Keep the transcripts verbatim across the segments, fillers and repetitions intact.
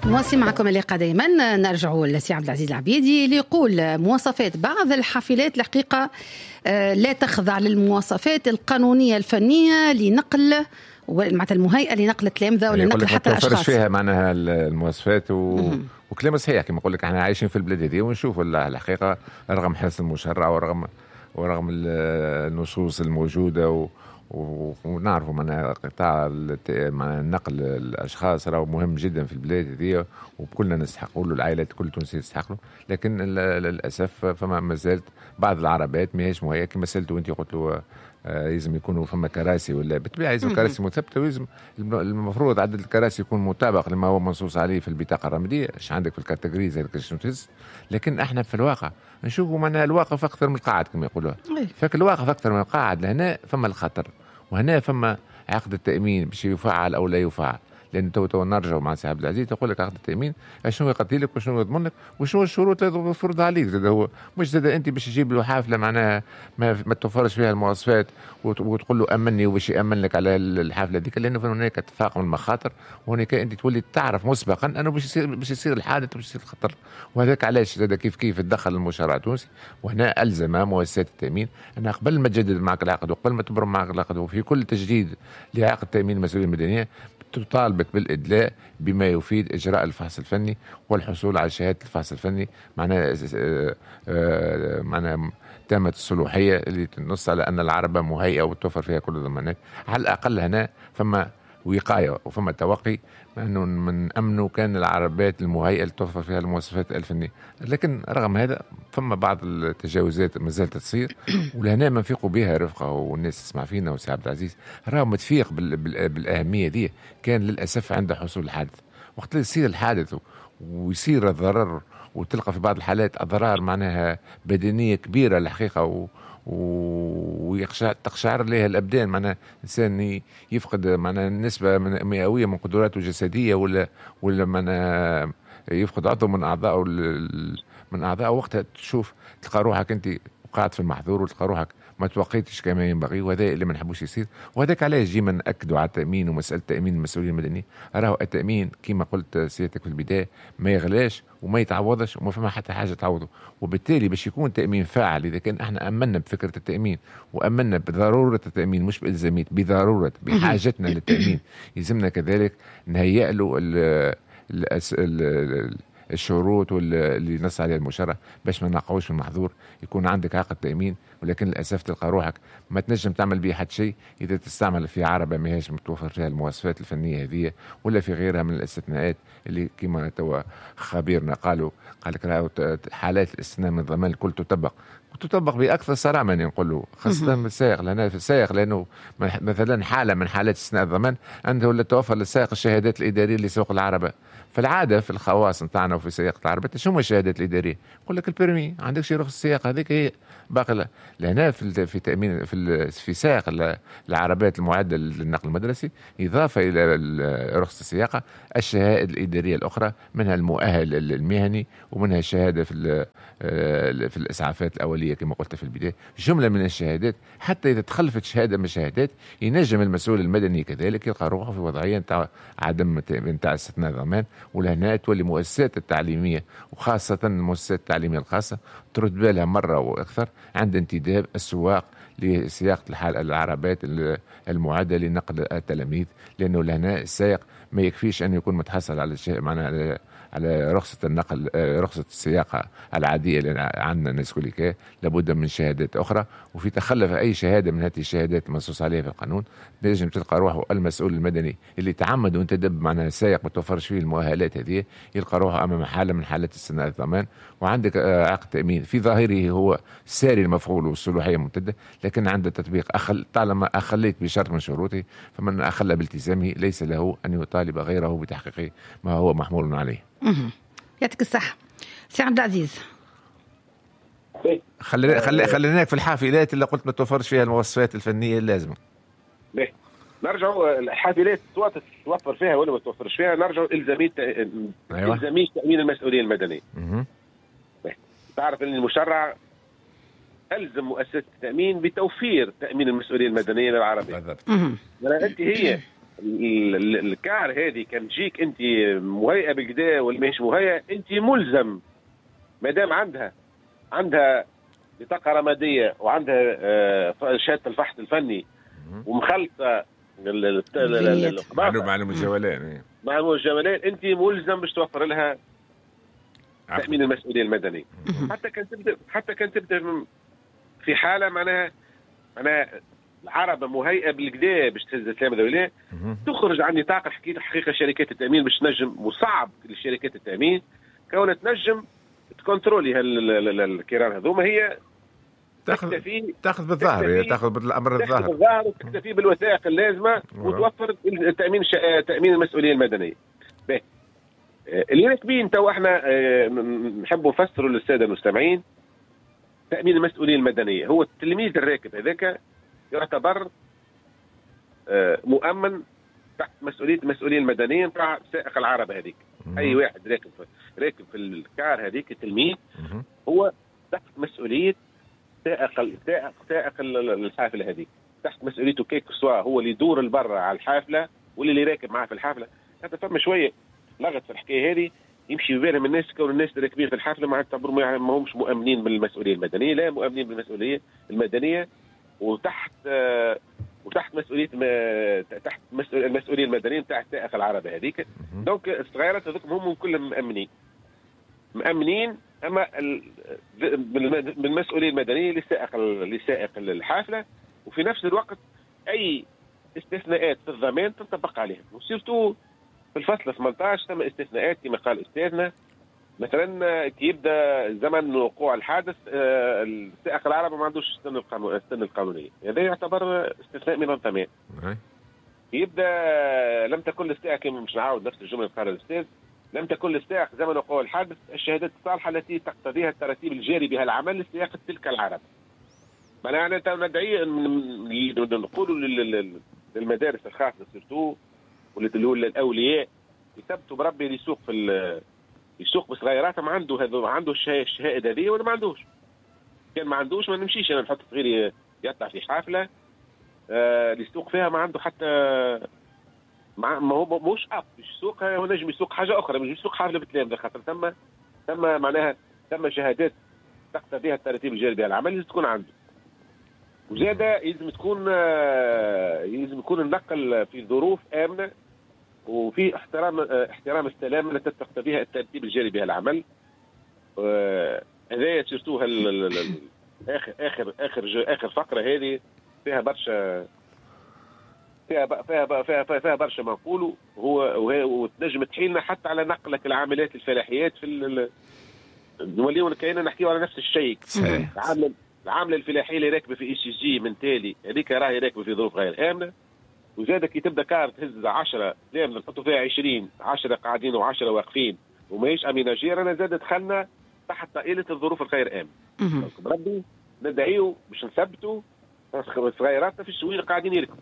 مواصلين معكم اللقاء دائما. نرجع للسي عبد العزيز العبيدي اللي يقول مواصفات بعض الحافلات الحقيقة لا تخضع للمواصفات القانونية الفنية لنقل معناتها المهيئة لنقل التلامذة ولا نقل حتى الأشخاص. ما فيها معناها المواصفات و... وكلام صحيح كما نقول لك احنا عايشين في البلاد هذه ونشوفوا الحقيقة رغم حسن المشرع ورغم ورغم النصوص الموجودة و... ونعرفوا معناها قطاع نقل الاشخاص راهو مهم جدا في البلاد هذه وكلنا نستحقوا له، العائلات كل تونسي تستحق له، لكن للاسف فما ما زالت بعض العربات ماهيش مهيئه كما سالته وانت قلت له لازم يكونوا فما كراسي ولا بالطبيعه لازم كراسي مثبته، ولازم المفروض عدد الكراسي يكون مطابق لما هو منصوص عليه في البطاقه الرمزيه، ايش عندك في الكاتيجوريز هذيك شنو تهز. لكن احنا في الواقع نشوفوا معناها الواقف اكثر من القاعد كما يقولوا، فك الواقف اكثر من القاعد، لهنا فما الخطر وهنا فما عقد التأمين باش يفعل أو لا يفعل. لأن تو تو نرجع مع سي عبد العزيز تقول لك عقد التأمين شنو يغطي لك وشنو يضمن لك وشنو الشروط اللي يفرضها عليك. زاد هو مش زاد أنت باش تجيب له حافلة معناها ما, ما توفرش فيها المواصفات وتقول له أمني وباش يأمن لك على الحافلة هذيك، لأنه هناك تفاقم المخاطر وهناك أنت تولي تعرف مسبقا أنه باش يصير باش يصير الحادث وباش يصير الخطر. وهذاك علاش زاد كيف كيف تدخل المشرع التونسي وهنا ألزم مؤسسات التأمين أنها قبل ما تجدد معك العقد وقبل ما تبرم معك العقد وفي كل تجديد لعقد تأمين المسؤولية المدنية تطالبك بالإدلاء بما يفيد إجراء الفحص الفني والحصول على شهادة الفحص الفني معناها معناها تامة الصلاحية اللي تنص على أن العربة مهيئة وتوفر فيها كل الضمانات. على الأقل هنا فما وقاية وفما توقي أنه من أمنه كان العربات المهيئة اللي توفر فيها المواصفات الفنية. لكن رغم هذا فما بعض التجاوزات ما زالت تصير ولهنا ما نفيقوا بها رفقة والناس تسمع فينا وسي عبد العزيز راهو متفيق بال... بال... بالأهمية دي. كان للأسف عند حصول الحادث وقت اللي يصير الحادث ويصير الضرر وتلقى في بعض الحالات أضرار معناها بدنية كبيرة الحقيقة و... وتقشعر لها الأبدان، معناها إنسان يفقد معناها نسبة مئوية من قدراته الجسدية ولا ولا معناها يفقد عضو من أعضائه من أعضائه. وقتها تشوف تلقى روحك أنت قاعد في المحظور وتلقى روحك ما توقيتش كما ينبغي، وهذا اللي ما نحبوش يصير. وهذاك علاش جيما نأكدوا على التأمين ومسألة تأمين المسؤولية المدنية. راهو التأمين كما قلت سيادتك في البداية ما يغلاش وما يتعوضش وما فما حتى حاجة تعوضه، وبالتالي باش يكون تأمين فاعل إذا كان احنا أمنا بفكرة التأمين وأمنا بضرورة التأمين مش بإلزامية بضرورة بحاجتنا للتأمين، يلزمنا كذلك نهيئ له ال ال الشروط اللي نص عليها المشرع باش ما نقعوش في المحظور. يكون عندك عقد تأمين ولكن للأسف تلقى روحك ما تنجم تعمل به حد شيء إذا تستعمل في عربة ما هيش متوفر فيها المواصفات الفنية هذه ولا في غيرها من الاستثناءات اللي كما توا خبيرنا قالوا قال لك حالات الاستثناء من الضمان الكل تطبق وتطبق بأكثر صرامة نقول له، خاصة السائق لأنه في السائق لأنه مثلا حالة من حالات استثناء الضمان عنده لا توفر للسائق الشهادات الإدارية لسوق العربة. فالعاده في الخواص نتاعنا وفي سياقه العربيه شنو الشهادات الاداريه؟ يقول لك البيرمي عندك شي رخصه السياقه هذيك هي باقي. لهنا في في تامين في في سائق العربات المعده للنقل المدرسي اضافه الى رخصه السياقه الشهائد الاداريه الاخرى منها المؤهل المهني ومنها الشهاده في في الاسعافات الاوليه كما قلت في البدايه، جمله من الشهادات. حتى اذا تخلفت شهاده من الشهادات ينجم المسؤول المدني كذلك يلقى روحه في وضعيه نتاع عدم نتاع استثناء الضمان. ولهنا تولي المؤسسات التعليمية وخاصة المؤسسات التعليمية الخاصة ترد بالها مرة وأكثر عند انتداب السواق لسياقة الحال العربات المعدة لنقل التلاميذ، لأنه لهنا السائق ما يكفيش أن يكون متحصل على شيء معنا على رخصة النقل رخصة السياقة العادية اللي عندنا الناس كلها، لابد من شهادات أخرى. وفي تخلف أي شهادة من هذه الشهادات المنصوص عليها في القانون لازم تلقى روحه المسؤول المدني اللي تعمد وانتدب معنا السائق ما توفرش فيه المؤهلات هذه يلقى روحه أمام حالة من حالات استثناء الضمان. وعندك عقد تأمين في ظاهره هو ساري المفعول والصلاحية ممتدة، لكن عند التطبيق أخل طالما أخليت بشرط من شروطه فمن أخل بالتزامه ليس له أن يطالب غيره بتحقيق ما هو محمول عليه. يعطيك الصحة سي عبد العزيز. خلينا خلي خليناك في الحافلات اللي قلت ما توفرش فيها المواصفات الفنية اللازمة. باهي نرجعوا الحافلات توفر فيها ولا ما توفرش فيها، نرجعوا إلزامية أيوة. إلزامية تأمين المسؤولية المدنية. تعرف أن المشرع ألزم مؤسسة التأمين بتوفير تأمين المسؤولية المدنية للعربية. بالضبط. أنت هي الكار هذه كان تجيك انت مهيئه بالكدا ولا ماهيش مهيئه، انت ملزم ما دام عندها عندها بطاقه رماديه وعندها شهاده الفحص الفني ومخلطه معلوم الجولان معلوم الجولان، انت ملزم باش توفر لها تامين المسؤوليه المدنيه. حتى كان تبدا حتى كان تبدا في حاله معناها معناها العربه مهيئه بالكدا باش تهز السلامه الدوليه، تخرج عن نطاق حقيقه حقيقه شركات التامين باش تنجم، وصعب لشركات التامين كونها تنجم تكنترولي الكيران هذوما، هي تاخذ تاخذ بالظاهر تاخذ بالامر الظاهر تاخذ بالظاهر وتكتفي بالوثائق اللازمه وتوفر تامين تامين المسؤوليه المدنيه. باهي اللي راكبين تو احنا نحبوا نفسروا للساده المستمعين تامين المسؤوليه المدنيه. هو التلميذ الراكب هذاك يعتبر مؤمن تحت مسؤوليه المسؤوليه المدنيه نتاع سائق العربه هذيك. اي واحد راكب راكب في الكار هذيك التلميذ هو تحت مسؤوليه سائق سائق سائق الحافله هذيك، تحت مسؤوليته كيك سوا هو اللي يدور البر على الحافله واللي اللي راكب معاه في الحافله. حتى فما شويه لغط في الحكايه هذه يمشي بالهم الناس كون الناس اللي راكبين في الحافله ما يعتبروا ما همش مؤمنين بالمسؤوليه المدنيه، لا مؤمنين بالمسؤوليه المدنيه وتحت آه وتحت مسؤوليه ما تحت المسؤوليه المدنيه نتاع سائق العربه هذيك. دونك الصغيرات هذوك هم كلهم مؤمنين مؤمنين اما بالمسؤوليه المدنيه لسائق لسائق الحافله، وفي نفس الوقت اي استثناءات في الضمان تنطبق عليهم. وسيرتو في الفصل ثمانية عشر ثم استثناءات كما قال استاذنا، مثلا كي يبدا زمن وقوع الحادث السائق العربي ما عندوش السن القانون السن القانونيه، هذا يعتبر استثناء من الضمان. يبدا لم تكن للسائق كما مش نعاود نفس الجمله اللي قالها الاستاذ، لم تكن للسائق زمن وقوع الحادث الشهادات الصالحه التي تقتضيها الترتيب الجاري بها العمل لسياقه تلك العربه. معناها انا ندعي نقولوا للمدارس الخاصه سيرتو واللي الاولياء يثبتوا بربي اللي يسوق في يسوق بصغيراتهم عنده هذا عنده الشهاده هذه ولا ما عندوش. كان ما عندوش ما نمشيش انا نحط صغيري يطلع في حافله آه اللي يسوق فيها ما عنده حتى ما هو موش اب باش يسوق، هو نجم يسوق حاجه اخرى مش يسوق حافله بتلام خاطر ثم ثم معناها ثم شهادات تقتضي بها الترتيب الجاري بها العمل لازم تكون عنده. وزاده لازم تكون آه لازم يكون النقل في ظروف امنه وفي احترام احترام السلامه التي تقتضيها الترتيب الجاري بها العمل. هذايا سيرتو اخر اخر اخر اخر فقره هذه فيها برشا فيها فيها فيها, فيها برشا ما نقولوا هو وتنجم تحيلنا حتى على نقلك العاملات الفلاحيات في نوليو كأننا نحكيو على نفس الشيء. العامله العامله الفلاحيه اللي راكبه في اي سي جي من تالي هذيك راهي راكبه في ظروف غير امنه، وزاد كي تبدا كار تهز عشرة لازم نحطوا فيها عشرين عشرة قاعدين وعشرة واقفين وماهيش اميناجير، انا زاد دخلنا تحت طائله الظروف الغير امنه. بربي ندعيو باش نثبتوا صغيراتنا في الشويه قاعدين يركبوا.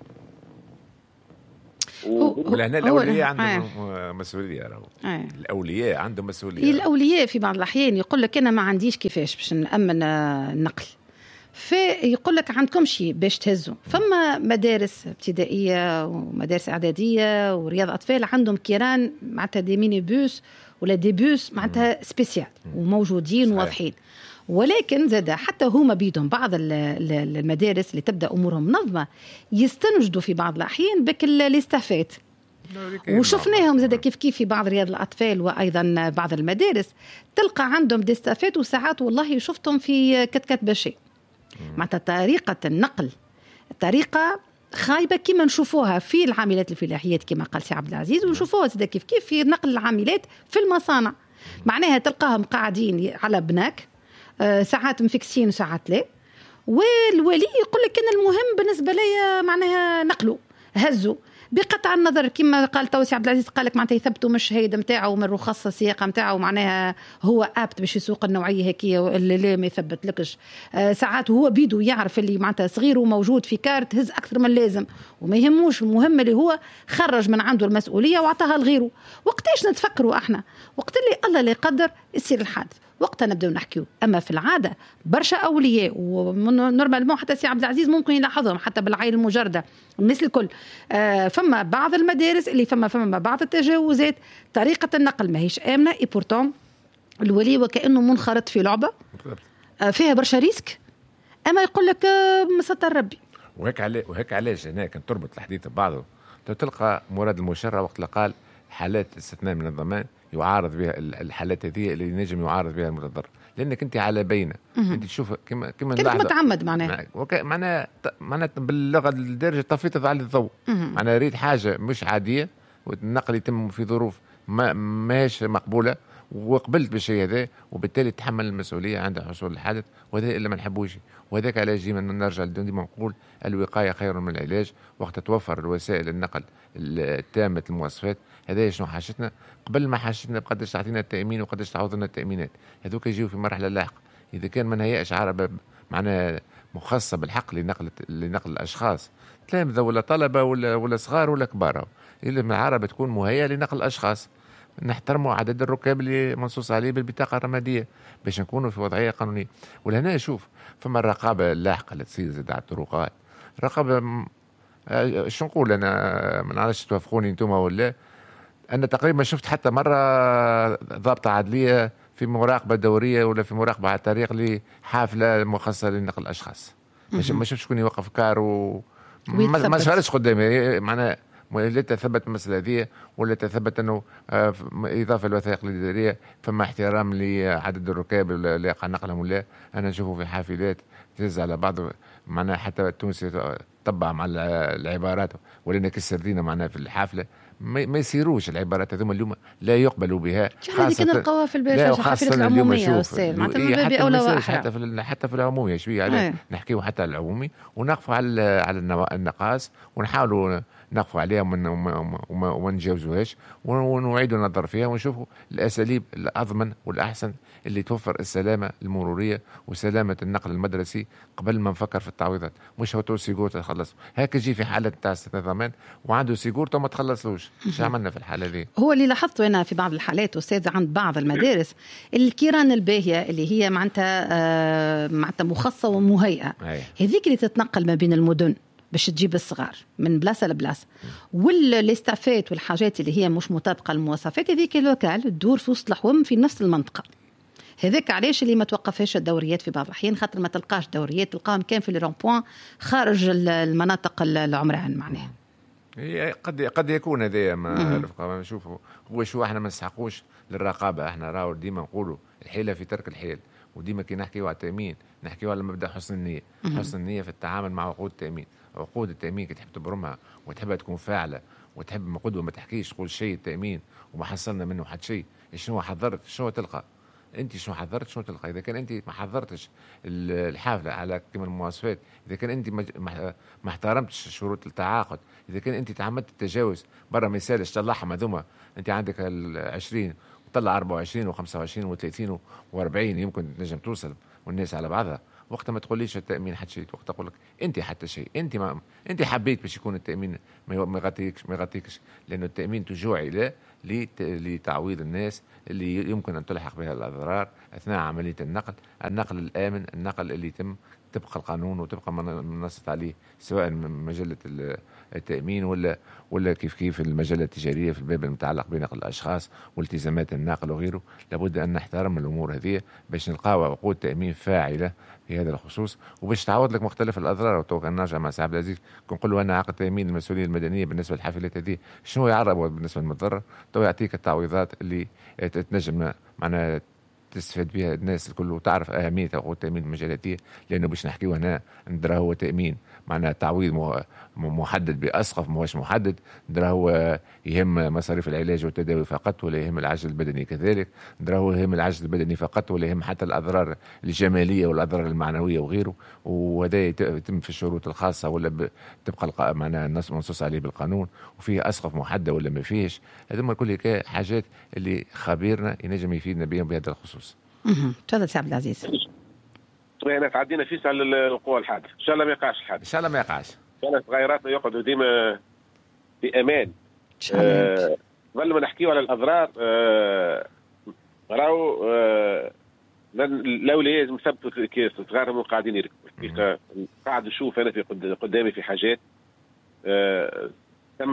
ولهنا الاولياء عندهم مسؤوليه راهو الاولياء عندهم مسؤوليه. الاولياء في بعض الاحيان يقول لك انا ما عنديش كيفاش باش نامن النقل، فيقول لك عندكم شيء باش تهزوا. فما مدارس ابتدائيه ومدارس اعداديه ورياض اطفال عندهم كيران معناتها دي ميني بوس ولا دي بوس معناتها سبيسيال وموجودين واضحين. ولكن زاد حتى هما بيدهم بعض المدارس اللي تبدا امورهم منظمه يستنجدوا في بعض الاحيان بك الاستافات، وشفناهم زاد كيف كيف في بعض رياض الاطفال وايضا بعض المدارس تلقى عندهم ديستافات، وساعات والله شفتهم في كتكات باشي معناتها طريقه النقل طريقه خايبه كما نشوفوها في العاملات الفلاحيات كما قال سي عبد العزيز، ونشوفوها زاد كيف كيف في نقل العاملات في المصانع. معناها تلقاهم قاعدين على بناك ساعات مفكسين وساعات لا، والولي يقول لك أن المهم بالنسبة لي معناها نقلوا هزوا بقطع النظر كما قال توسي عبد العزيز، قال لك معناتها يثبتوا من الشهاده نتاعو ومن رخص السياقه نتاعو معناها هو ابت باش يسوق النوعيه هكيه اللي لا ما يثبت لكش. آه ساعات هو بيدو يعرف اللي معناتها صغير وموجود في كارت هز اكثر من اللازم وما يهموش، المهم اللي هو خرج من عنده المسؤوليه واعطاها لغيره. وقتاش نتفكروا احنا وقت اللي الله لا يقدر يصير الحادث، وقتها نبداو نحكيو. اما في العاده برشا اولياء ونورمالمون حتى سي عبد العزيز ممكن يلاحظهم حتى بالعين المجرده الناس الكل، آه فما بعض المدارس اللي فما فما بعض التجاوزات، طريقه النقل ماهيش امنه، اي بورتون الولي وكانه منخرط في لعبه آه فيها برشا ريسك، اما يقول لك آه مسطر ربي. وهيك عليه وهيك علاش هنا كان تربط الحديث ببعضه. تلقى مراد المشرع وقت اللي قال حالات استثناء من الضمان يعارض بها الحالات هذه اللي نجم يعارض بها المتضرر، لانك انت على بينه انت تشوف كما كما كنت متعمد معناها معناها معناها باللغه الدارجه طفيت على الضوء، معناها ريت حاجه مش عاديه والنقل يتم في ظروف ما ماهيش مقبوله وقبلت بالشيء هذا، وبالتالي تحمل المسؤوليه عند حصول الحادث، وهذا اللي ما نحبوش. وهذاك علاش ديما نرجع ديما نقول الوقايه خير من العلاج. وقت توفر الوسائل النقل التامه المواصفات، هذا شنو حاجتنا قبل ما حاجتنا بقداش تعطينا التامين وقداش تعوض لنا التامينات، هذوك يجيو في مرحله لاحقه. اذا كان ما نهيئش عربه معناها مخصصه بالحق لنقل لنقل الاشخاص تلامذه ولا طلبه ولا ولا صغار ولا كبار، الا من عربه تكون مهيئه لنقل الاشخاص، نحترموا عدد الركاب اللي منصوص عليه بالبطاقه الرماديه باش نكونوا في وضعيه قانونيه. ولهنا شوف فما الرقابه اللاحقه اللي تصير زاد على الطرقات، رقابه شو نقول انا ما نعرفش توافقوني انتم ولا، انا تقريبا شفت حتى مره ضابطه عدليه في مراقبه دوريه ولا في مراقبه على الطريق لحافله مخصصه لنقل الاشخاص، ما شفتش شكون يوقف كار و ما صارش قدامي معناها لا تثبت المسألة هذه ولا تثبت أنه إضافة الوثائق الإدارية فما احترام لعدد الركاب اللي يقع نقلهم ولا. أنا نشوفه في حافلات تهز على بعض معناها حتى التونسي طبع مع العبارات ولنا كسردينا معناها في الحافلة ما يصيروش العبارات هذوما اليوم لا يقبلوا بها، خاصة نلقاوها في الحافلات العمومية معناتها من باب أولى وأحرى حتى في حتى في العمومية شوية على نحكيو حتى على العمومي ونقفوا على على النقاص ونحاولوا نقفوا عليها وما نتجاوزوهاش ونعيدوا النظر فيها ونشوفوا الأساليب الأضمن والأحسن اللي توفر السلامة المرورية وسلامة النقل المدرسي قبل ما نفكر في التعويضات. مش هو تو سيجور تخلص هكا جي في حالة تاع استثناء ضمان وعنده سيجور تو ما تخلصوش. ايش عملنا في الحالة دي؟ هو اللي لاحظته أنا في بعض الحالات أستاذ عند بعض المدارس الكيران الباهية اللي هي معناتها آه معناتها مخصصة ومهيئة هذيك اللي تتنقل ما بين المدن باش تجيب الصغار من بلاصه لبلاصه، والاستافات والحاجات اللي هي مش مطابقه للمواصفات هذيك اللوكال تدور في وسط الحوم في نفس المنطقه. هذاك علاش اللي ما توقفهاش الدوريات في بعض الاحيان خاطر ما تلقاش دوريات، تلقاهم كان في لي بوين خارج المناطق العمران معناها. هي قد قد يكون هذايا ما نشوفوا هو شو احنا ما نسحقوش للرقابه، احنا راهو ديما نقولوا الحيله في ترك الحيل، وديما كي نحكيوا على التامين نحكيوا على مبدا حسن النيه، حسن النيه في التعامل مع عقود التامين. عقود التامين كي تحب تبرمها وتحبها تكون فاعله وتحب قدوه ما تحكيش تقول شيء التامين وما حصلنا منه حد شيء، شنو حضرت شنو تلقى انت، شنو حضرت شنو تلقى. اذا كان انت ما حضرتش الحافله على كما المواصفات، اذا كان انت ما احترمتش شروط التعاقد، اذا كان انت تعمدت التجاوز برا ما يسالش طلعهم هذوما، انت عندك عشرين وطلع أربعة وعشرين وخمسة وعشرين وثلاثين وأربعين يمكن تنجم توصل والناس على بعضها. وقت ما تقوليش التامين حتى شيء، وقت اقول لك انت حتى شيء، انت ما انت حبيت باش يكون التامين ما يغطيكش ما يغطيكش لانه التامين تجوعي له لتعويض الناس اللي يمكن ان تلحق بها الاضرار اثناء عمليه النقل، النقل الامن، النقل اللي يتم تبقى القانون وتبقى منصت عليه سواء من مجله التامين ولا ولا كيف كيف المجله التجاريه في الباب المتعلق بنقل الاشخاص والتزامات الناقل وغيره. لابد ان نحترم الامور هذه باش نلقاو عقود تامين فاعله في هذا الخصوص وباش تعوض لك مختلف الاضرار. وتو كان نرجع مع سعد العزيز كنقول له انا عقد تامين المسؤوليه المدنيه بالنسبه للحافلات هذه شنو يعرب بالنسبه للمتضرر، تو يعطيك التعويضات اللي تنجم معناها تستفاد بها الناس الكل وتعرف أهمية عقود التأمين المجالاتية، لأنه باش نحكيو هنا ندرا هو تأمين معناها تعويض محدد بأسقف ماهوش محدد، ندرا هو يهم مصاريف العلاج والتداوي فقط ولا يهم العجز البدني كذلك، ندرا هو يهم العجز البدني فقط ولا يهم حتى الأضرار الجمالية والأضرار المعنوية وغيره، وهذا يتم في الشروط الخاصة ولا تبقى معناها النص منصوص عليه بالقانون وفيه أسقف محدد ولا ما فيهش. هذوما كل حاجات اللي خبيرنا ينجم يفيدنا بهم بهذا الخصوص. تفضل سي عبد العزيز. احنا تعدينا فيس على القوى الحادث، ان شاء الله ما يقعش الحادث، ان شاء الله ما يقعش، كانت غيراتنا يقعدوا ديما في امان ان شاء الله. قبل ما نحكيو على الاضرار آه راهو آه الاولى لازم يثبتوا كيف صغارهم قاعدين يركبوا. الحقيقه قاعد نشوف انا في قدامي في حاجات آه ثم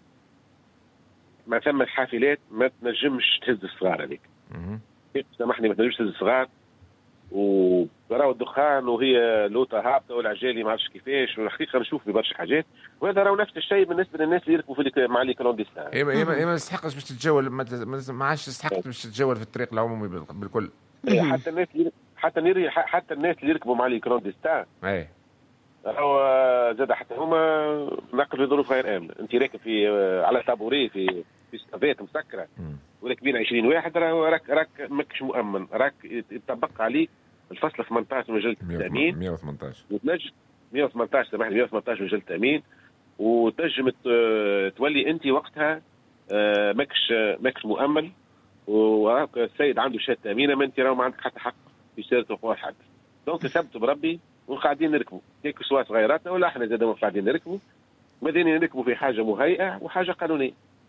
ما ثم الحافلات ما تنجمش تهز الصغار هذيك. سامحني ما تنجمش تهز الصغار وراو الدخان وهي لوطه هابطه والعجالي ما عرفش كيفاش. والحقيقه نشوف ببرشا حاجات وهذا راهو نفس الشيء بالنسبه للناس اللي يركبوا في مع لي كلونديستان. اي ما ما تستحقش باش تتجول، ما عادش تستحق باش تتجول في الطريق العمومي بالكل. حتى الناس اللي حتى نري حتى الناس اللي يركبوا مع لي كلونديستان اي راهو زاد حتى هما نقل في ظروف غير امنه. انت راكب في على طابوري في في ستافات مسكره وراكبين عشرين واحد، راهو راك راك ماكش مؤمن، راك يطبق عليك الفصل ثمانية عشر من مجله التامين مئة وثمانية عشر وتنجم مئة وثمانية عشر سامحني مئة وثمانية عشر من مجله التامين وتنجم تولي انت وقتها ماكش ماكش مؤمن وراك السيد عنده شهاده تامينه ما انت راهو ما عندك حتى حق في سيره وقوع الحادث. دونك ثبتوا بربي وقاعدين نركبوا هيك سواء صغيراتنا ولا احنا زاد قاعدين نركبوا مدينين نركبوا في حاجه مهيئه وحاجه قانونيه.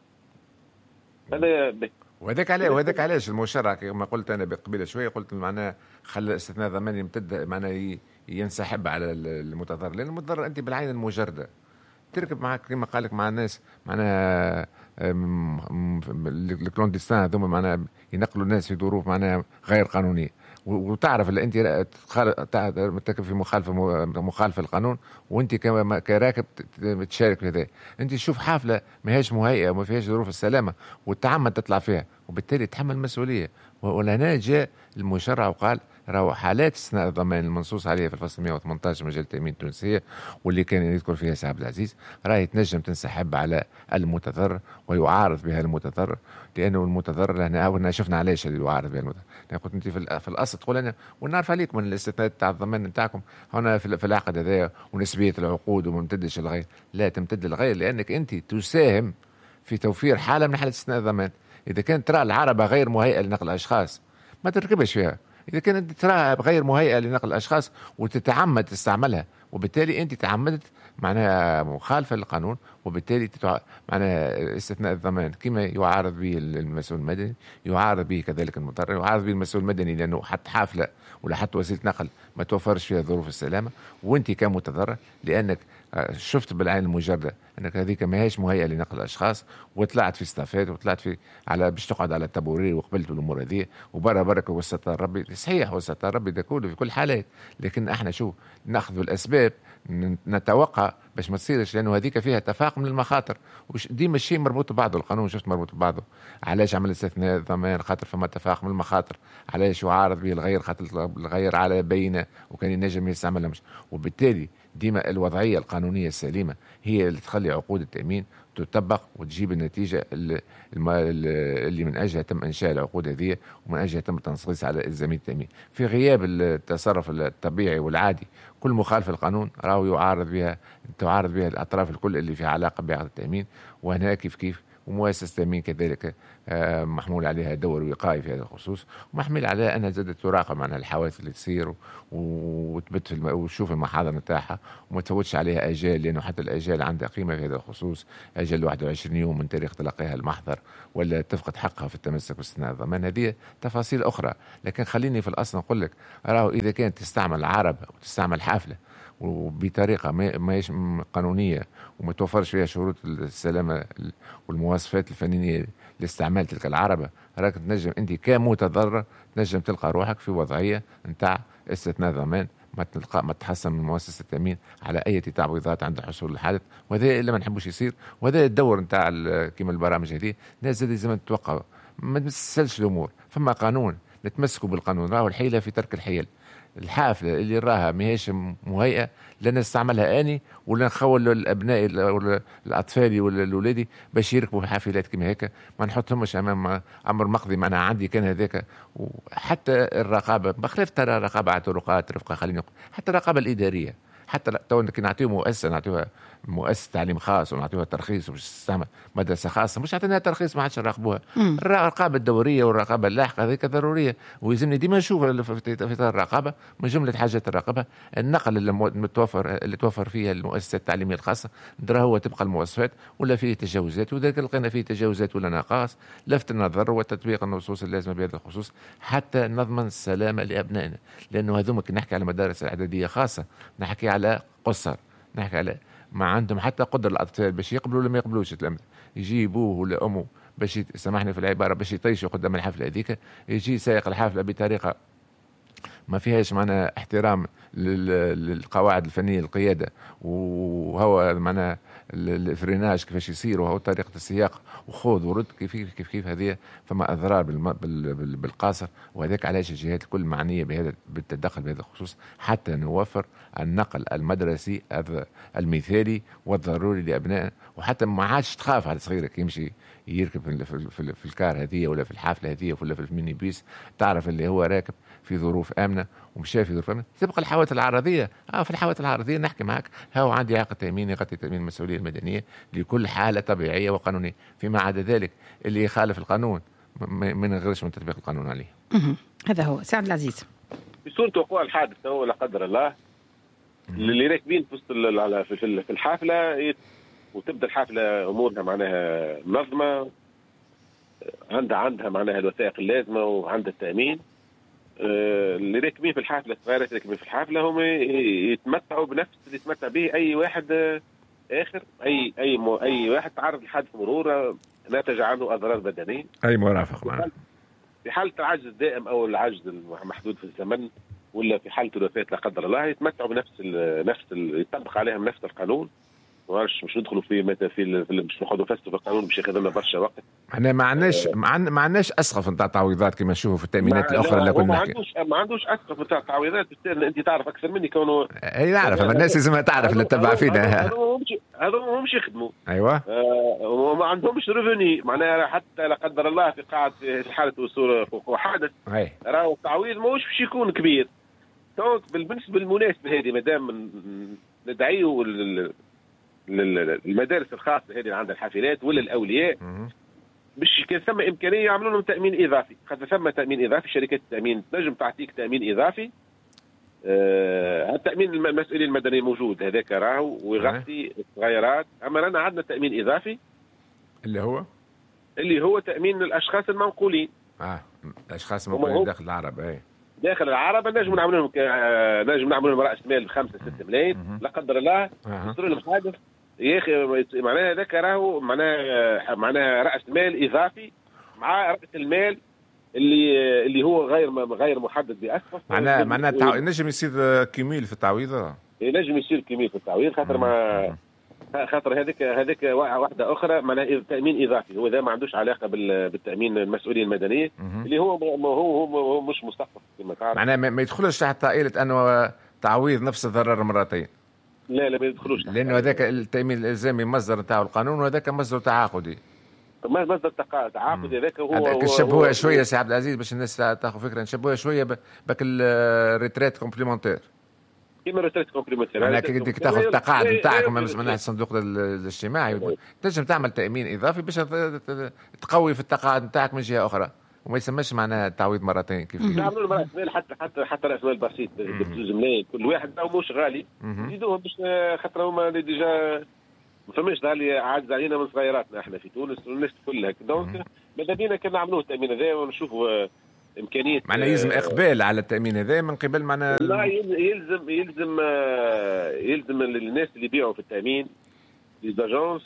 هذا وهذاك علاش وهذاك علاش المشرع كما قلت انا قبيله شويه قلت معناه خلى استثناء ضماني يمتد معناه ينسحب على المتضرر، لان المتضرر انت بالعين المجرده تركب معك كما قال لك مع الناس معناها الكلونديستان هذوما معناها ينقلوا الناس في ظروف معناها غير قانونيه وتعرف اللي انت مرتكب في مخالفه مخالفه القانون وانت كراكب تشارك في هذا. انت تشوف حافله ما هيش مهيئه وما فيهاش ظروف السلامه وتعمد تطلع فيها وبالتالي تحمل مسؤوليه. وهنا جاء المشرع وقال راهو حالات استثناء الضمان المنصوص عليها في الفصل مئة وثمانية عشر مجله التامين التونسيه واللي كان يذكر فيها سي عبد العزيز راهي تنجم تنسحب على المتضرر ويعارض بها المتضرر، لانه المتضرر هنا هنا شفنا علاش اللي يعارض بها المتضرر. انا قلت انت في, في الاصل تقول انا ونعرف عليكم من الاستثناء تاع الضمان نتاعكم هنا في, في العقد هذا ونسبيه العقود وما تمتدش للغير. لا تمتد للغير لانك انت تساهم في توفير حاله من حالات استثناء الضمان. اذا كانت ترى العربه غير مهيئه لنقل الاشخاص ما تركبش فيها. إذا كانت تراها غير مهيئة لنقل الأشخاص وتتعمد تستعملها وبالتالي أنت تعمدت معناها مخالفة للقانون وبالتالي تتع... معناها استثناء الضمان كما يعارض به المسؤول المدني يعارض به كذلك المضطر يعارض به المسؤول المدني لأنه حتى حافلة ولا حتى وسيلة نقل ما توفرش فيها ظروف السلامة وأنت كمتضرر لأنك شفت بالعين المجردة أنك هذيك ما هيش مهيئة لنقل الأشخاص وطلعت في ستافات وطلعت في على باش تقعد على التبورير وقبلت الأمور هذه وبرا بركة وستر ربي صحيح وستر ربي ده كله في كل حالات. لكن احنا شو ناخذ بالأسباب نتوقع باش ما تصيرش لأنه هذيك فيها تفاقم للمخاطر وديما الشيء مربوط ببعضه. القانون شفت مربوط ببعضه. علاش عمل استثناء ضمان خاطر فما تفاقم المخاطر علاش يعارض به الغير خاطر الغير على بينه وكان ينجم يستعملها مش وبالتالي ديما الوضعية القانونية السليمة هي اللي تخلي عقود التأمين تطبق وتجيب النتيجة اللي, اللي من أجلها تم إنشاء العقود هذه ومن أجلها تم تنصيص على الزميل التأمين. في غياب التصرف الطبيعي والعادي كل مخالفة القانون راهو يعارض بها تعارض بها الأطراف الكل اللي في علاقة بعقد التأمين. وهنا كيف كيف ومؤسسة التأمين كذلك محمول عليها دور وقائي في هذا الخصوص ومحمول عليها أنها زادت تراقب عن الحوادث اللي تصير وتبت في الم... وتشوف المحاضر نتاعها وما تفوتش عليها أجال لأنه حتى الأجال عندها قيمة في هذا الخصوص. أجل واحد وعشرين يوم من تاريخ تلقيها المحضر ولا تفقد حقها في التمسك باستثناء الضمان. هذه تفاصيل أخرى. لكن خليني في الأصل نقول لك راهو إذا كانت تستعمل عربة وتستعمل حافلة وبطريقة ما هيش قانونية وما توفرش فيها شروط السلامة والمواصفات الفنية لاستعمال تلك العربة راك تنجم أنت كمتضرر تنجم تلقى روحك في وضعية نتاع استثناء ضمان ما تلقى ما تحسن من مؤسسة التأمين على أي تعويضات عند حصول الحادث. وهذا اللي ما نحبوش يصير وهذا الدور نتاع كيما البرامج هذه الناس زاد لازم تتوقع ما تسلش الأمور. فما قانون نتمسكوا بالقانون راهو الحيلة في ترك الحيل. الحافلة اللي راها ماهيش مهيئة لا نستعملها آني ولا نخول الأبناء الأطفال ولا الأولادي باش يركبوا في حافلات كما هيك ما نحطهمش أمام أمر مقضي. معنا عندي كان هذاك وحتى الرقابة بخلاف ترى رقابة على طرقات رفقة خليني نقول حتى الرقابة الإدارية حتى تو كي نعطيهم مؤسسة نعطيها مؤسسه تعليم خاص ونعطيوها ترخيص باش تستعمل مدرسه خاصه، مش عطيناها ترخيص ما عادش نراقبوها. الرقابه الدوريه والرقابه اللاحقه هذيك ضروريه، ويلزمني ديما نشوف في اطار الرقابه من جمله حاجات الرقابه النقل اللي متوفر اللي توفر فيها المؤسسات التعليميه الخاصه، ندرى هو تبقى المواصفات ولا فيه تجاوزات، وذاك لقينا فيه تجاوزات ولا نقائص لفت النظر وتطبيق النصوص اللازمه بهذا الخصوص حتى نضمن السلامه لابنائنا، لانه هذوما كي نحكي على مدارس اعداديه خاصه نحكي على قصر، نحكي على ما عندهم حتى قدر الاطفال باش يقبلوا ولا ما يقبلوش التلاميذ، يجي ابوه ولا امه باش سامحني في العباره باش يطيشوا قدام الحفله هذيك، يجي سائق الحفله بطريقه ما فيهاش معنا احترام للقواعد الفنيه للقياده، وهو معنا الفريناج كيفاش يصير وهو طريقه السياق وخوض ورد كيف كيف كيف هذه، فما اضرار بالقاصر، وهذاك علاش الجهات الكل معنيه بهذا بالتدخل بهذا الخصوص حتى نوفر النقل المدرسي المثالي والضروري لابنائنا، وحتى ما عادش تخاف على صغيرك يمشي يركب في, في, في الكار هذه ولا في الحافله هذه ولا في الميني بيس، تعرف اللي هو راكب في ظروف امنه ومشى في ظروف امنه. تبقى الحوادث العرضيه اه في الحوادث العرضيه نحكي معك، هاو عندي عقد تاميني يغطي تامين المسؤوليه المدنيه لكل حاله طبيعيه وقانونيه، فيما عدا ذلك اللي يخالف القانون ما نغيرش من تطبيق القانون عليه. هذا هو سعد العزيز. في صورة وقوع الحادث هو لا قدر الله اللي راكبين في في الحافله وتبدا الحافله امورها معناها منظمه، عندها عندها معناها الوثائق اللازمه وعندها التامين، اللي راكبين في الحافله الصغيره راكبين في الحافله هم يتمتعوا بنفس اللي يتمتع به اي واحد اخر، اي اي مو اي واحد تعرض لحادث مرور ناتج عنه اضرار بدنيه، اي مرافق معنا في حاله العجز الدائم او العجز المحدود في الزمن، ولا في حاله الوفاه لا قدر الله يتمتعوا بنفس ال نفس ال يطبق عليهم نفس القانون. مش مش ندخلوا في متى في مش نقعدوا فاستوا في القانون باش ياخذ لنا برشا وقت. احنا ما عندناش ما عندناش اسقف نتاع تعويضات كما نشوفوا في التامينات الاخرى اللي كنا نحكي. ما عندوش ما عندوش اسقف نتاع تعويضات، انت تعرف اكثر مني كونه اي نعرف، اما الناس لازم تعرف اللي تتبع فينا. هذول مش يخدموا ايوه آه وما عندهمش ريفوني معناها حتى لا قدر الله في قاعه في حاله وصول حادث راهو التعويض ماهوش باش يكون كبير. دونك بالنسبه للمناسبه هذه مادام ندعيو المدارس الخاصه هذه اللي عندها الحافلات ولا الاولياء باش كان ثم امكانيه يعملوا لهم تامين اضافي، خاطر ثم تامين اضافي، شركات التامين تنجم تعطيك تامين اضافي. آه التامين المسؤولي المدني موجود هذاك راهو ويغطي التغيرات، اما رانا عندنا تامين اضافي اللي هو اللي هو تامين الاشخاص المنقولين. اه الاشخاص المنقولين داخل العرب. اي داخل العرب نجم نعمل لهم نجم نعمل لهم راس مال خمسة ستة ملايين لا قدر الله يصير لهم حادث يا اخي، معناها هذاك راهو معناها معناها راس مال اضافي مع راس المال اللي اللي هو غير غير محدد باسقف. معناها معناها نجم يصير كميل في التعويض، نجم يصير كميل في التعويض خاطر ما خاطر هذيك هذيك واحده اخرى معناها تامين اضافي، هو ذا ما عندوش علاقه بالتامين المسؤوليه المدنيه اللي هو هو هو مش مستقبل كما تعرف. معناها ما يدخلش تحت عائله انه تعويض نفس الضرر مرتين. لا لا ما يدخلوش، لانه هذاك التامين الالزامي مصدر نتاعو القانون وهذاك مصدر تعاقدي. مصدر تعاقدي هذاك هو نشبهوها شويه سي عبد العزيز باش الناس تاخذ فكره، نشبهوها شويه بك الريتريت كومبليمونتير. كيما ريتريت كومبليمونتير يعني كي تاخذ التقاعد نتاعك من الصندوق الاجتماعي تنجم تعمل تامين اضافي باش تقوي في التقاعد نتاعك من جهه اخرى، وما يسمىش معناها تعويض مرتين. كيف يعملوا راس مال حتى حتى حتى راس مال بسيط بزوج ملايين كل واحد او مش غالي يزيدوهم باش خاطر هما ديجا ما فماش غالي عاجز علينا من صغيراتنا احنا في تونس والناس كلها. دونك ماذا بينا كان نعملوه التامين هذا ونشوفوا امكانيه معناها يلزم اقبال على التامين هذا من قبل معناها لا يلزم يلزم يلزم الناس اللي يبيعوا في التامين ليزاجونس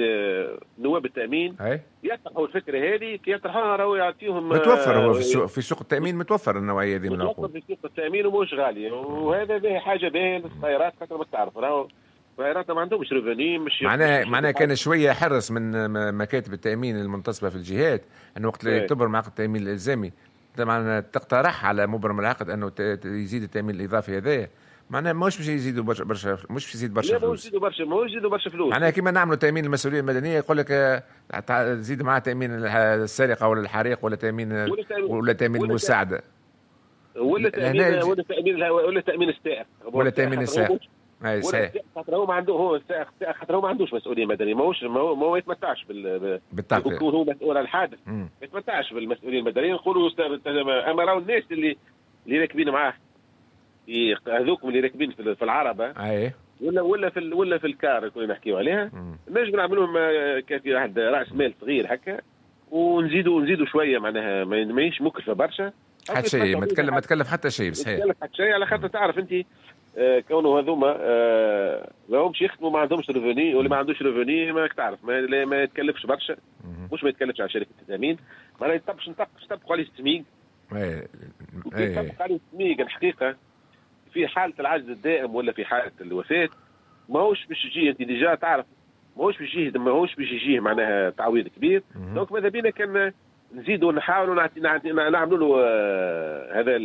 نواب التامين يطرحوا الفكره هذه كي يطرحوها راهو يعطيهم متوفر. هو في سوق في سوق التامين متوفر النوعيه هذه من العقود في سوق التامين ومش غالي، وهذا به حاجه باهيه للسيارات خاطر ما تعرف راهو السيارات ما عندهمش ريفوني مش معناها معناها كان شويه حرص من مكاتب التامين المنتصبه في الجهات انه وقت اللي تبرم عقد التامين الالزامي طبعا تقترح على مبرم العقد انه يزيد التامين الاضافي هذا، معناها مش باش يزيدوا برشا برشا مش باش يزيد برشا فلوس. لا يزيدوا برشا ما يزيدوا برشا فلوس. معناها كيما نعملوا تامين المسؤوليه المدنيه يقول لك زيد معاه تامين السرقه ولا الحريق ولا تامين ولا تامين المساعده ولا تامين ولا تامين ولا تامين السائق ولا تامين السائق اي صحيح. خاطر هو ما عنده هو خاطر هو ما عندوش مسؤوليه مدنيه، ماهوش ما هو ما يتمتعش بال بالتغطيه، يكون هو مسؤول عن الحادث ما يتمتعش بالمسؤوليه المدنيه. نقولوا اما راهو الناس اللي اللي راكبين معاه هذوكم اللي راكبين في العربه اي ولا ولا في ولا في الكار كنا نحكيو عليها، نجم نعملوا لهم كافي واحد راس مال صغير هكا ونزيدوا نزيدوا شويه معناها ماهيش مكلفه برشا حتى شيء ما تكلم ما تكلف حتى شيء صحيح. ما تكلف حتى شيء على خاطر تعرف انت آه كونه هذوما آه ما همش يخدموا ما عندهمش ريفوني ولا ما عندوش ريفوني ما تعرف ما, ما يتكلفش برشا مش ما يتكلفش على شركه التامين ما يطبقش يطبقوا عليه السميق. اي يطبق عليه السميق الحقيقه في حاله العجز الدائم ولا في حاله الوفاه ماهوش باش يجي انت ديجا تعرف ماهوش باش يجي ماهوش باش يجيه معناها تعويض كبير. دونك ماذا بينا كان نزيدوا نحاولوا نعملوا له آه هذا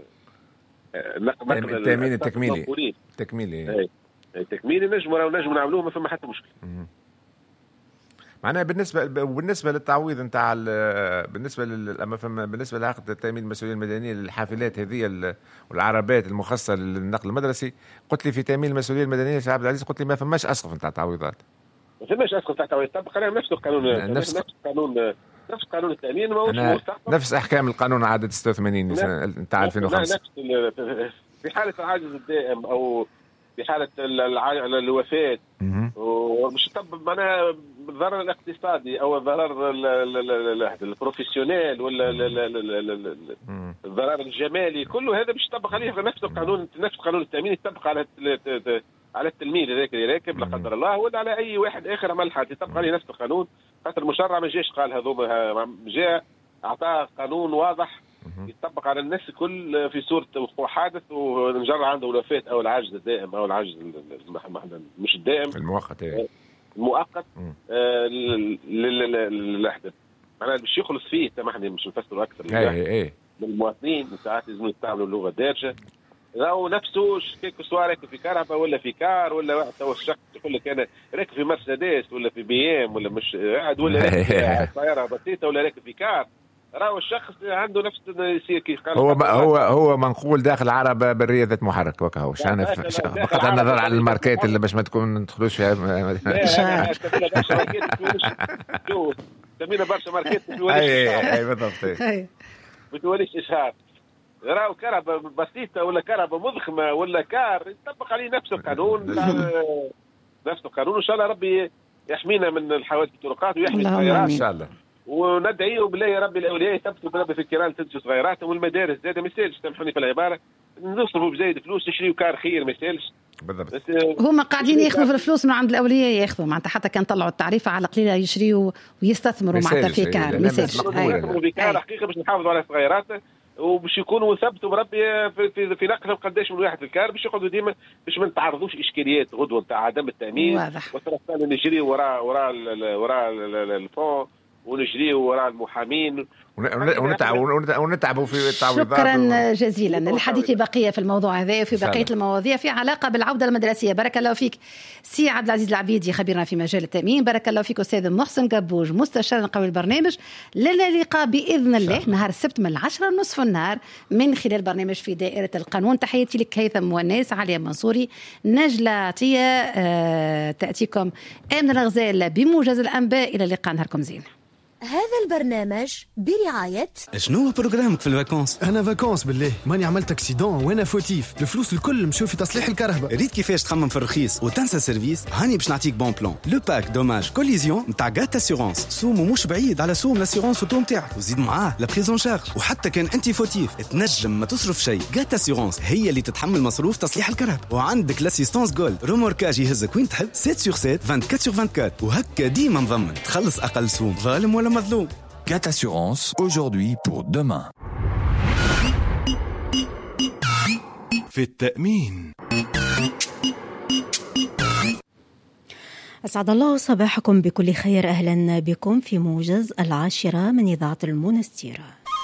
التامين التكميلي التكميلي التكميلي نجموا نجموا نعملوه ما فما حتى مشكله. معناها بالنسبه بالنسبه للتعويض نتاع بالنسبه لما فما بالنسبه لعقد التامين المسؤوليه المدنيه للحافلات هذه والعربات المخصصه للنقل المدرسي، قلت لي في تامين المسؤوليه المدنيه سي عبد العزيز قلت لي ما فماش اسقف نتاع تعويضات. ما فماش اسقف نتاع تعويض طبق عليهم نفس القانون نفس القانون نفس قانون التامين ماهوش نفس احكام القانون عدد ستة وثمانين نتاع ألفين وخمسة. في حاله العجز الدائم او في حاله الوفاه ومش طب معناها الضرر الاقتصادي او الضرر البروفيسيونيل ولا الضرر الجمالي كله هذا باش يطبق عليه نفس القانون نفس قانون التامين يطبق على على التلميذ هذاك اللي راكب لا قدر الله ولا على اي واحد اخر عمل حادث يطبق عليه نفس القانون. خاطر المشرع ما جاش قال هذوما جاء اعطاه قانون واضح يطبق على الناس الكل في صورة وقوع حادث ونجر عنده الوفاة أو العجز الدائم أو العجز مش الدائم المؤقت المؤقت للأحداث معناها باش يخلص فيه تمحني مش نفسره أكثر للمواطنين ساعات لازم يستعملوا اللغة الدارجة راهو نفسه كيك سواء راكب في كهرباء ولا في كار ولا واحد تو الشخص يقول لك أنا راكب في مرسيدس ولا في بي ام ولا مش قاعد ولا راكب في سيارة بسيطة ولا راكب في كار راهو الشخص عنده نفس يصير كيف قال هو هو هو منقول داخل عربه برياده محرك وكهو شان بغض النظر على الماركات اللي باش ما تكون ما تدخلوش فيها تمينا برشا ماركات اي اي بالضبط ما توليش اشهار راهو كهرباء بسيطه ولا كهرباء مضخمه ولا كار يطبق عليه نفس القانون نفس القانون وان شاء الله ربي يحمينا من الحوادث الطرقات ويحمي السيارات ان شاء الله. وندعيه بالله يا ربي الاولياء يثبتوا بربي في الكرام تنسوا صغيراتهم والمدارس زاد ما يسالش سامحوني في العباره نصرفوا بزايد فلوس نشريوا كار خير ما يسالش بالضبط. هما قاعدين ياخذوا في الفلوس من عند الاولياء ياخذوا معناتها حتى كان طلعوا التعريفه على قليله يشريوا ويستثمروا معناتها في كار ما يسالش في كار حقيقه باش نحافظوا على صغيراتنا وباش يكونوا ثبتوا بربي في في, في نقلهم قداش من واحد في الكار باش يقعدوا ديما باش ما نتعرضوش اشكاليات غدوه نتاع عدم التامين وطرف ثاني نجري وراء وراء وراء الفون ونجري وراء المحامين ونتعبوا في التعويضات. شكرا جزيلا. الحديث بقية في الموضوع هذا وفي بقية المواضيع في علاقة بالعودة المدرسية. بارك الله فيك سي عبد العزيز العبيدي خبيرنا في مجال التأمين. بارك الله فيك أستاذ محسن قبوج مستشار قوي البرنامج. لنا لقاء بإذن الله نهار السبت من العشرة نصف النهار من خلال برنامج في دائرة القانون. تحياتي لك هيثم وناس علي منصوري نجلة عطية. أه تأتيكم آمنة الغزال بموجز الأنباء. إلى اللقاء نهاركم زين. هذا البرنامج برعاية شنو برنامجك في الفاكونس؟ أنا فاكونس بالله ماني عملت اكسيدون وأنا فوتيف الفلوس الكل مشوا في تصليح الكهرباء. ريت كيفاش تخمم في الرخيص وتنسى سيرفيس هاني باش نعطيك بون بلان. لو باك دوماج كوليزيون نتاع غات اسيورونس سومو مش بعيد على سوم لاسيورونس اوتو نتاعك وزيد معاه لا بريزون شارج وحتى كان انت فوتيف تنجم ما تصرف شيء. غات اسيورونس هي اللي تتحمل مصروف تصليح الكهرباء وعندك لاسيستانس جولد روموركاج يهزك وين تحب سبعة سور سبعة أربعة وعشرين سور أربعة وعشرين وهكا ديما مضمن تخلص أقل سوم ظالم ولا مظلوم. Gat Assurance, aujourd'hui pour demain. في التأمين. أسعد الله صباحكم بكل خير. أهلا بكم في موجز العاشرة من إذاعة المنستيرة.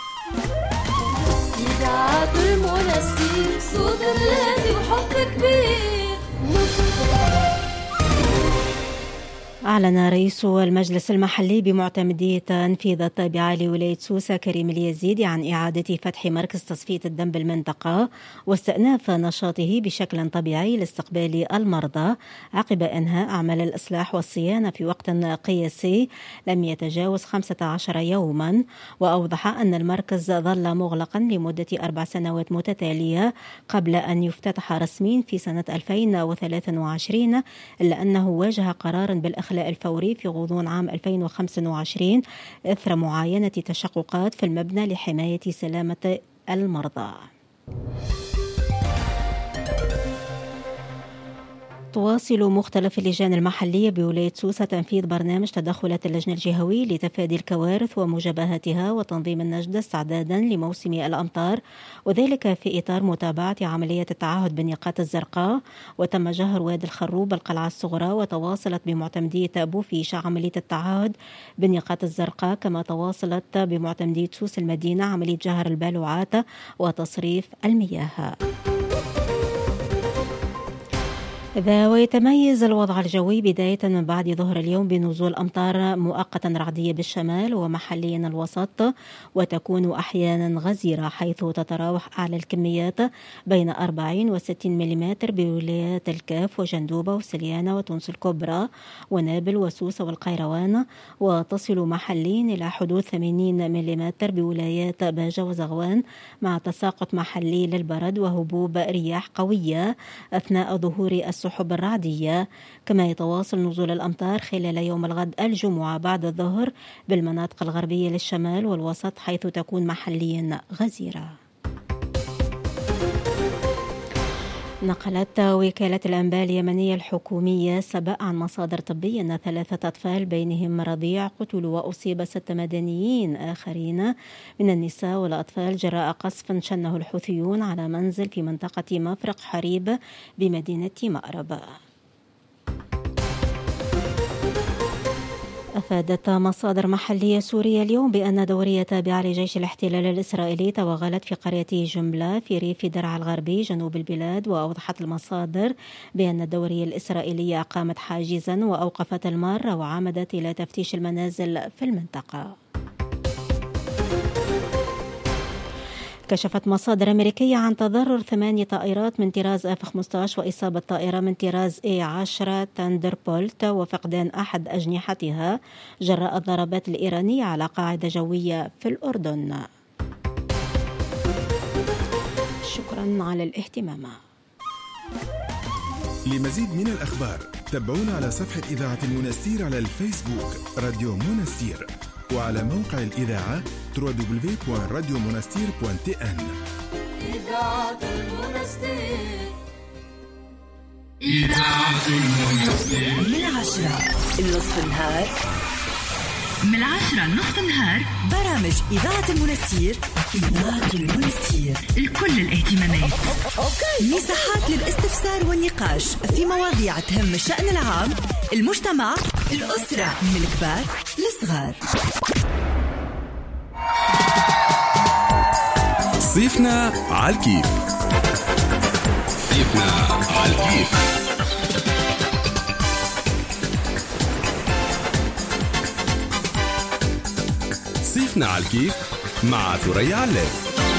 إذاعة المنستير صوت الذي وحب كبير. أعلن رئيس المجلس المحلي بمعتمدية تنفيذ التابعة لولاية سوسة كريم اليزيدي عن إعادة فتح مركز تصفية الدم بالمنطقة واستئناف نشاطه بشكل طبيعي لاستقبال المرضى عقب إنهاء أعمال الإصلاح والصيانة في وقت قياسي لم يتجاوز خمسة عشر يوما. وأوضح أن المركز ظل مغلقا لمدة أربع سنوات متتالية قبل أن يفتتح رسميا في سنة ألفين وثلاثة وعشرين، إلا أنه واجه قرارا بالإخلاء الفوري في غضون عام ألفين وخمسة وعشرين إثر معاينة تشققات في المبنى لحماية سلامة المرضى. تواصل مختلف اللجان المحلية بولاية سوسة تنفيذ برنامج تدخلات اللجنة الجهوي لتفادي الكوارث ومجابهتها وتنظيم النجدة استعدادا لموسم الأمطار، وذلك في إطار متابعة عملية التعهد بالنقاط الزرقاء. وتم جهر وادي الخروب بالقلعة الصغرى، وتواصلت بمعتمدية بوفيش عملية التعهد بالنقاط الزرقاء، كما تواصلت بمعتمدية سوس المدينة عملية جهر البالوعات وتصريف المياه. ذا ويتميز الوضع الجوي بداية من بعد ظهر اليوم بنزول أمطار مؤقتا رعدية بالشمال ومحليا الوسط، وتكون أحيانا غزيرة حيث تتراوح أعلى الكميات بين أربعين وستين ملم بولايات الكاف وجندوبة وسليانة وتونس الكبرى ونابل وسوسة والقيروان، وتصل محليا إلى حدود ثمانين ملم بولايات باجة وزغوان، مع تساقط محلي للبرد وهبوب رياح قوية أثناء ظهور السحب الرعدية. كما يتواصل نزول الأمطار خلال يوم الغد الجمعة بعد الظهر بالمناطق الغربية للشمال والوسط، حيث تكون محليا غزيرة. نقلت وكالة الأنباء اليمنية الحكومية سبأ عن مصادر طبية أن ثلاثة أطفال بينهم رضيع قتلوا وأصيب ست مدنيين آخرين من النساء والأطفال جراء قصف شنه الحوثيون على منزل في منطقة مفرق حريب بمدينة مأرب. أفادت مصادر محلية سورية اليوم بأن دورية تابعة لجيش الاحتلال الإسرائيلي توغلت في قرية جملة في ريف درعا الغربي جنوب البلاد. وأوضحت المصادر بأن الدورية الإسرائيلية أقامت حاجزا وأوقفت المارة وعمدت إلى تفتيش المنازل في المنطقة. كشفت مصادر أمريكية عن تضرر ثمانية طائرات من طراز إف خمسة عشر وإصابة طائرة من طراز إيه عشرة تاندربولت وفقدان أحد أجنحتها جراء الضربات الإيرانية على قاعدة جوية في الأردن. شكرا على الاهتمام. لمزيد من الأخبار تابعونا على صفحة إذاعة المنستير على الفيسبوك راديو منستير، وعلى موقع الإذاعة دبليو دبليو دبليو دوت راديو منستير دوت تي إن. إذاعة المنستير، إذاعة المنستير، من العشرة لنصف النهار، من العشرة لنصف النهار برامج إذاعة المنستير. إذاعة المنستير لكل الاهتمامات، مساحات للاستفسار والنقاش في مواضيع تهم الشأن العام، المجتمع، الأسرة، من الكبار للصغار. صيفنا عالكيف. صيفنا عالكيف. صيفنا عالكيف مع ثريا علام.